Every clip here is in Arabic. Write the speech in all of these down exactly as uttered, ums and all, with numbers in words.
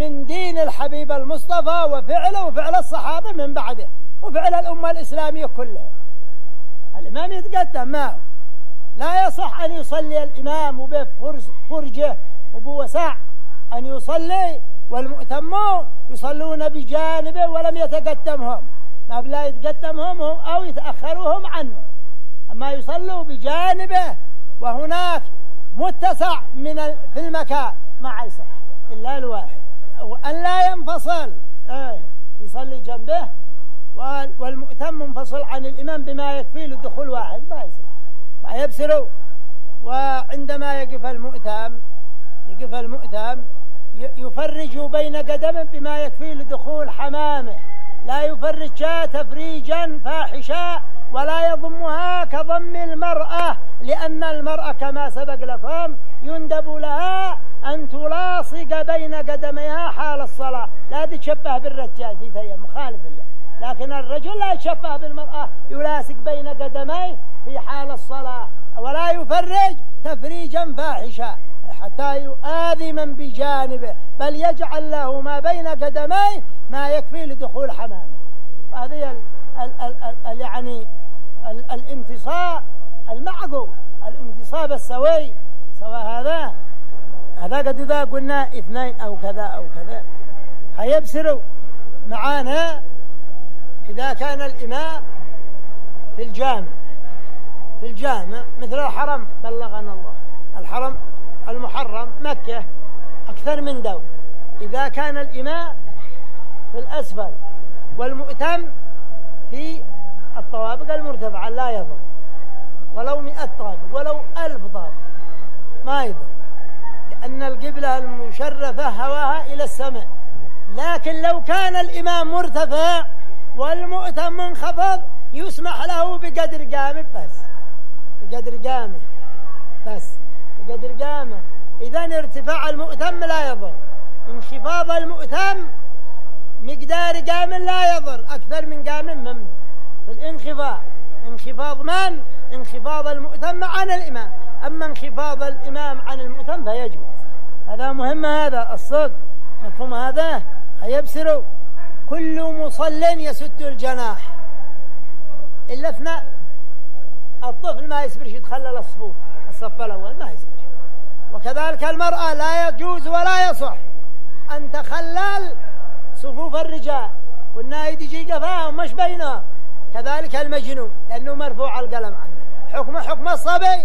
من دين الحبيب المصطفى وفعله وفعل الصحابة من بعده وفعل الأمة الإسلامية كلها. الإمام يتقدم معه، لا يصح أن يصلي الإمام وبفرجه وبوسع أن يصلي والمؤتمون يصلون بجانبه ولم يتقدمهم، ما بلا يتقدمهم أو يتأخرهم عنه، أما يصلوا بجانبه وهناك متسع من في المكان ما يصح إلا الواحد، وأن لا ينفصل ايه يصلي جنبه والمؤتم منفصل عن الإمام بما يكفي له دخول واحد ما يصح ما يبصروا. وعندما يقف المؤتم يقف المؤتم يفرج بين قدمه بما يكفي له دخول حمامه، لا يفرجها تفريجا فاحشا ولا يضمها كضم المرأة، لأن المرأة كما سبق لكم يندب لها أن تلاصق بين قدميها حال الصلاة، لا تتشبه بالرجال في تيم مخالف له، لكن الرجل لا يتشبه بالمرأة يلاصق بين قدميه في حال الصلاة، ولا يفرج تفريجا فاحشا حتى يؤذي من بجانبه، بل يجعل له ما بين قدميه ما يكفي لدخول حمامه. هذه ال ال ال ال يعني ال الانتصاب المعقول، الانتصاب السوي، سواء هذا هذا قد إذا قلنا اثنين أو كذا أو كذا هيبصروا معانا. إذا كان الإمام في الجامع في الجامع مثل الحرم بلغنا الله، الحرم المحرم مكة أكثر من دور، إذا كان الإمام في الأسفل والمؤتم في الطوابق المرتفعة لا يضر، ولو مئة طابق ولو ألف طابق ما يضر، لأن القبلة المشرفة هواها إلى السماء. لكن لو كان الإمام مرتفع والمؤتم منخفض يسمح له بقدر قامه بس بقدر قامه بس بقدر قامه إذن ارتفاع المؤتم لا يضر، انخفاض المؤتم مقدار قام لا يضر، أكثر من قام ممنوع. فالانخفاض انخفاض من؟ انخفاض المؤتم عن الإمام، أما انخفاض الإمام عن المؤتم فيجوز. هذا مهم، هذا الصدق مفهوم. هذا هيبصروا كل مصل يسد الجناح إلا اثناء الطفل ما يسبرش يتخلل الصفوف الصف الأول ما يسبرش، وكذلك المرأة لا يجوز ولا يصح أن تخلل صفوف الرجال والنايد يجي قفاهم مش بينهم، كذلك المجنون لأنه مرفوع القلم عنه حكم حكم الصبي.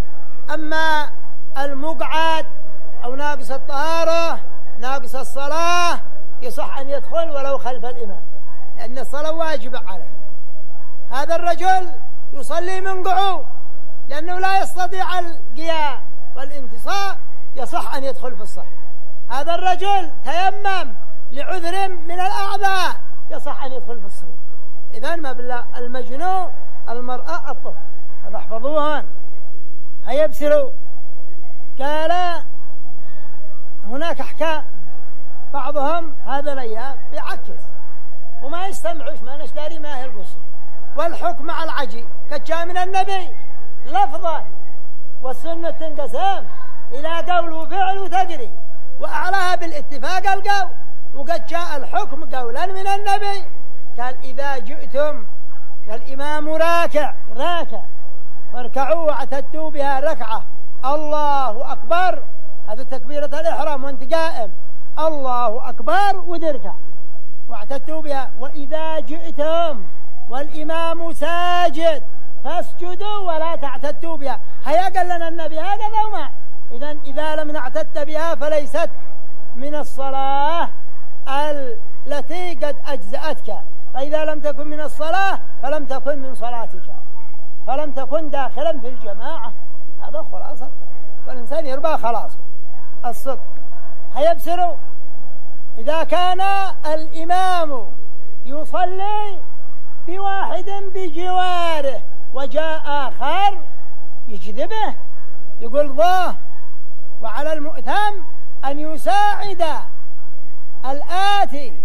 أما المقعد أو ناقص الطهارة ناقص الصلاة يصح أن يدخل ولو خلف الإمام، لأن الصلاة واجبة عليه. هذا الرجل يصلي من قعود لأنه لا يستطيع القيام والانتصاب، يصح أن يدخل في الصف. هذا الرجل تيمم لعذر من الأعذار يصح أن يدخل في الصف. إذن ما بالله المجنون المرأة الطفل، هذا احفظوها هيبصروا. قال هناك أحكام بعضهم هذا الأيام بيعكس وما يستمعوش ما نشداري ما هي القصة، والحكم مع العجي قد جاء من النبي لفظا، والسنة تنقسم إلى قول وفعل وتقري، وأعلاها بالاتفاق القول، وقد جاء الحكم قولا من النبي قال إذا جئتم والإمام راكع راكع فاركعوا واعتدوا بها ركعة، الله أكبر، هذا تكبيرة الإحرام وانت قائم، الله أكبر ودركع واعتدوا بها. وإذا جئتم والإمام ساجد فاسجدوا ولا تعتدوا بها، هيا قال لنا النبي هكذا وما. إذن إذا لم نعتد بها فليست من الصلاة التي قد أجزأتك، فإذا لم تكن من الصلاة فلم تكن من صلاتك، فلم تكن داخلا في الجماعة. هذا خلاصة، فالإنسان يربى خلاص الصدق. هيبصروا إذا كان الإمام يصلي بواحد بجواره وجاء آخر يجذبه يقول ضاه، وعلى المؤتم أن يساعد الآتي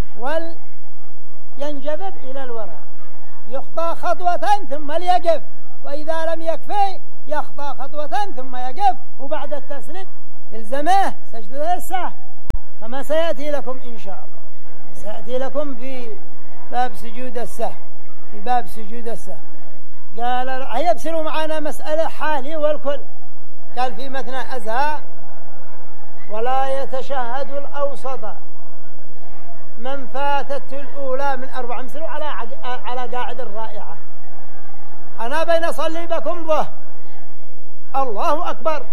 وينجذب إلى الوراء، يخطى خطوة ثم ليقف، وإذا لم يكفي يخطى خطوة ثم يقف، وبعد التسليم يلزمه سجدة السهو كما سيأتي لكم إن شاء الله، سيأتي لكم في باب سجود السهو، في باب سجود السهو. قال هيبسلوا معنا مسألة حالي والكل. قال في مثنى أزهى ولا يتشهد الأوسط من فاتت الأولى من أربع. امسلوا على على قاعدة رائعة. أنا بين أصلي بكم ظهر، الله أكبر،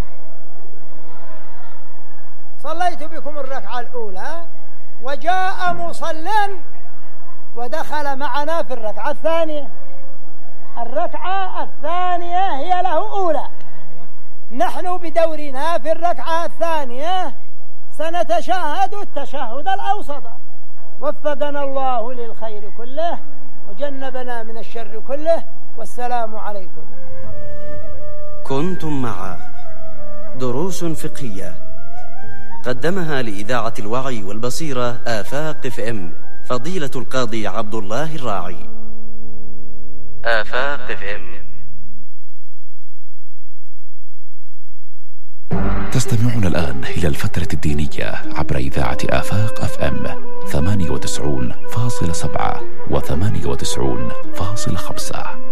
صليت بكم الركعة الأولى وجاء مصل ودخل معنا في الركعة الثانية. الركعة الثانية هي له أولى، نحن بدورنا في الركعة الثانية سنتشهد التشهد الأوسط. وفقنا الله للخير كله وجنبنا من الشر كله، والسلام عليكم. كنتم مع دروس فقهية قدمها لإذاعة الوعي والبصيرة آفاق اف ام فضيلة القاضي عبد الله الراعي. آفاق اف ام. تستمعون الآن إلى الفترة الدينية عبر إذاعة آفاق اف ام ثمانية وتسعين فاصلة سبعة وثمانية وتسعين فاصلة خمسة.